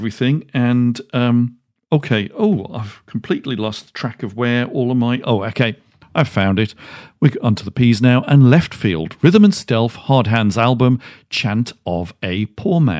everything. And, okay. Oh, I've completely lost track of where all of my... Oh, okay. I've found it. We're onto the P's now. And Left Field, Rhythm and Stealth, Hard Hands album, Chant of a Poor Man.